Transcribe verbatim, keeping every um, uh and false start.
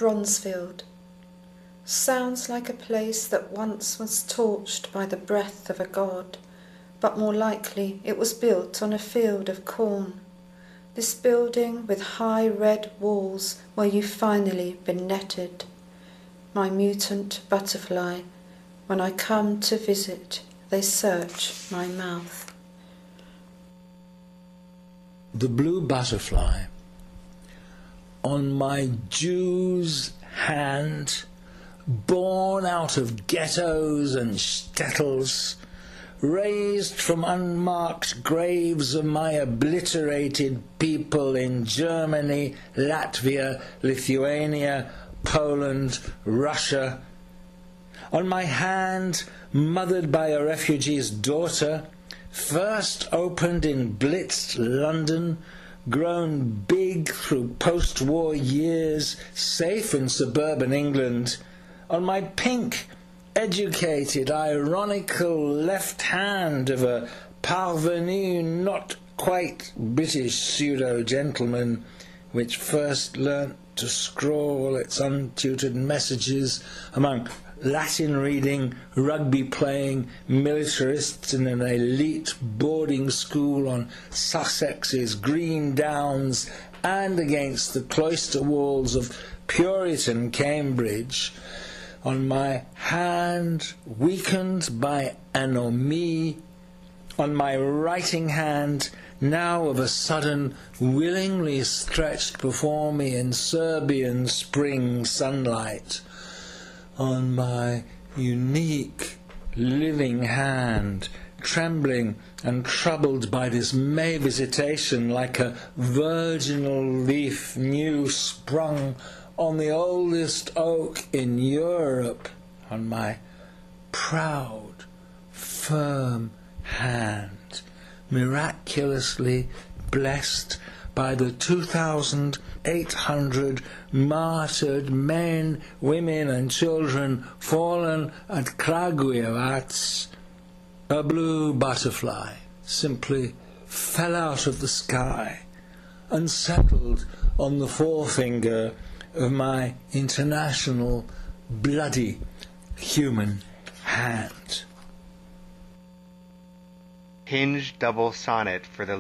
Bronzefield. Sounds like a place that once was torched by the breath of a god, but more likely it was built on a field of corn. This building with high red walls where you've finally been netted. My mutant butterfly, when I come to visit, they search my mouth. The blue butterfly. On my Jew's hand, born out of ghettos and shtetls, raised from unmarked graves of my obliterated people in Germany, Latvia, Lithuania, Poland, Russia. On my hand, mothered by a refugee's daughter, first opened in blitzed London, grown big through post-war years, safe in suburban England. On my pink, educated, ironical left hand of a parvenu, not quite British pseudo-gentleman, which first learnt to scrawl its untutored messages among Latin-reading, rugby-playing militarists in an elite boarding school on Sussex's green downs and against the cloister walls of Puritan Cambridge. On my hand, weakened by anomie, on my writing hand, now of a sudden willingly stretched before me in Serbian spring sunlight, on my unique living hand, trembling and troubled by this May visitation like a virginal leaf new sprung on the oldest oak in Europe, on my proud, firm hand, miraculously blessed by the two thousand eight hundred martyred men, women and children fallen at Kragujevac, a blue butterfly simply fell out of the sky and settled on the forefinger of my international bloody human hand. Hinged double sonnet for the